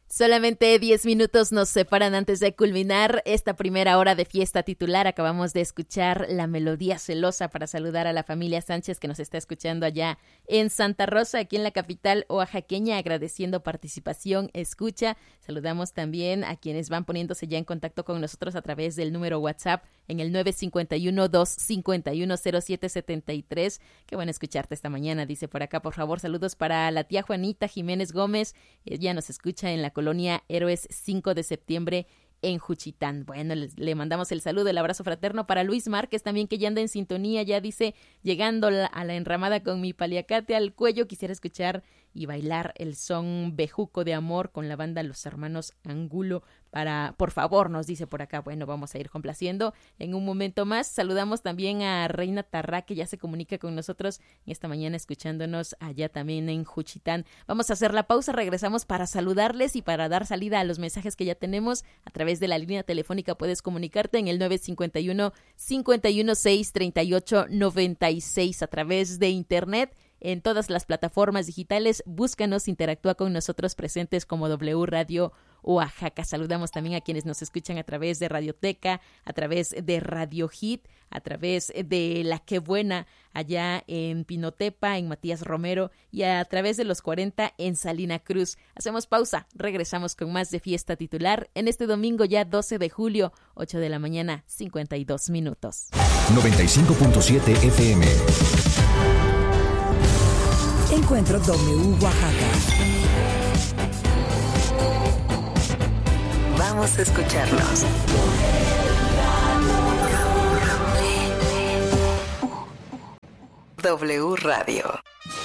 Solamente 10 minutos nos separan antes de culminar esta primera hora de fiesta titular. Acabamos de escuchar la melodía celosa para saludar a la familia Sánchez que nos está escuchando allá en Santa Rosa, aquí en la capital oaxaqueña, agradeciendo participación, escucha. Saludamos también a quienes van poniéndose ya en contacto con nosotros a través del número WhatsApp en el 951-251-0773. Qué bueno escucharte esta mañana, dice por acá. Por favor, saludos para la tía Juanita Jiménez Gómez. Ella nos escucha en la colonia Héroes 5 de septiembre en Juchitán. Bueno, le mandamos el saludo, el abrazo fraterno para Luis Márquez también, que ya anda en sintonía, ya dice, llegando a la enramada con mi paliacate al cuello, quisiera escuchar y bailar el son Bejuco de Amor con la banda Los Hermanos Angulo. Por favor, nos dice por acá. Bueno, vamos a ir complaciendo en un momento más. Saludamos también a Reina Tarrá, que ya se comunica con nosotros esta mañana escuchándonos allá también en Juchitán. Vamos a hacer la pausa, regresamos para saludarles y para dar salida a los mensajes que ya tenemos. A través de la línea telefónica puedes comunicarte en el 951-516-3896, a través de internet. En todas las plataformas digitales, búscanos, interactúa con nosotros, presentes como W Radio Oaxaca. Saludamos también a quienes nos escuchan a través de Radioteca, a través de Radio Hit, a través de La Qué Buena, allá en Pinotepa, en Matías Romero, y a través de los 40 en Salina Cruz. Hacemos pausa, regresamos con más de Fiesta Titular en este domingo ya 12 de julio, 8 de la mañana, 52 minutos. 95.7 FM. Encuentro W Oaxaca. Vamos a escucharnos. W Radio.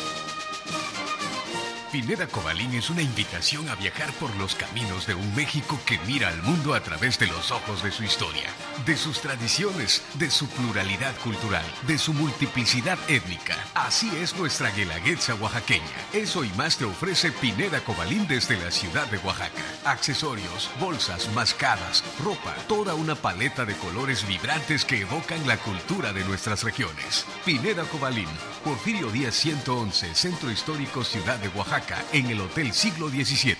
Pineda Cobalín es una invitación a viajar por los caminos de un México que mira al mundo a través de los ojos de su historia, de sus tradiciones, de su pluralidad cultural, de su multiplicidad étnica. Así es nuestra guelaguetza oaxaqueña. Eso y más te ofrece Pineda Cobalín desde la ciudad de Oaxaca. Accesorios, bolsas, mascadas, ropa, toda una paleta de colores vibrantes que evocan la cultura de nuestras regiones. Pineda Cobalín, Porfirio Díaz 111, Centro Histórico Ciudad de Oaxaca, en el Hotel Siglo XVII.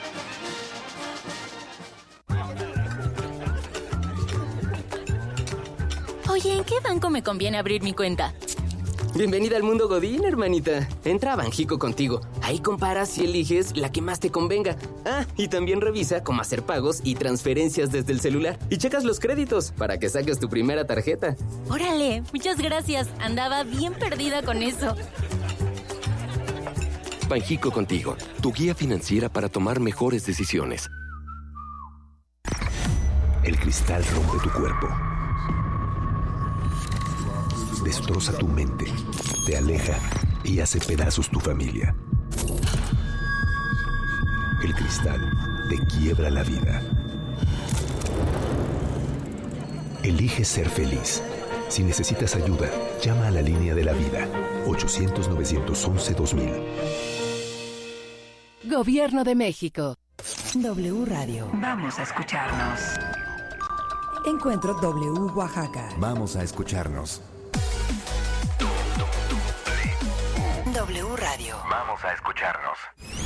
Oye, ¿en qué banco me conviene abrir mi cuenta? Bienvenida al mundo Godín, hermanita. Entra a Banjico Contigo. Ahí comparas y eliges la que más te convenga. Ah, y también revisa cómo hacer pagos y transferencias desde el celular. Y checas los créditos para que saques tu primera tarjeta. Órale, muchas gracias. Andaba bien perdida con eso. Banjico Contigo, tu guía financiera para tomar mejores decisiones. El cristal rompe tu cuerpo. Destroza tu mente, te aleja y hace pedazos tu familia. El cristal te quiebra la vida. Elige ser feliz. Si necesitas ayuda, llama a la línea de la vida, 800-911-2000. Gobierno de México. W Radio. Vamos a escucharnos. Encuentro W Oaxaca. Vamos a escucharnos. W Radio. Vamos a escucharnos.